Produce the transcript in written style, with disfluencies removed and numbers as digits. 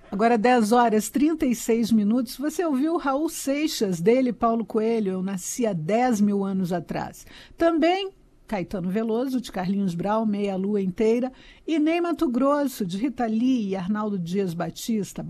Agora, 10 horas e 36 minutos, você ouviu Raul Seixas, dele, Paulo Coelho, Eu Nasci há 10 mil anos atrás. Também Caetano Veloso, de Carlinhos Brau, Meia Lua Inteira, e Ney Matogrosso, de Rita Lee e Arnaldo Dias Batista,